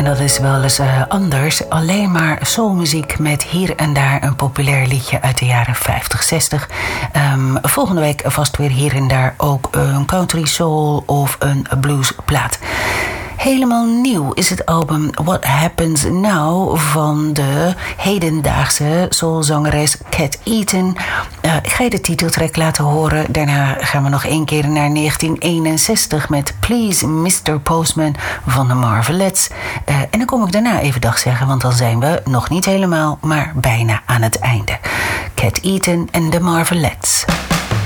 dat is wel eens anders. Alleen maar soulmuziek met hier en daar een populair liedje uit de jaren 50, 60. Volgende week vast weer hier en daar ook een country soul of een bluesplaat. Helemaal nieuw is het album What Happens Now van de hedendaagse soulzangeres Cat Eaton. Ik ga je de titeltrack laten horen. Daarna gaan we nog één keer naar 1961 met Please Mr. Postman van de Marvelettes. En dan kom ik daarna even dag zeggen, want dan zijn we nog niet helemaal, maar bijna aan het einde. Cat Eaton en de Marvelettes.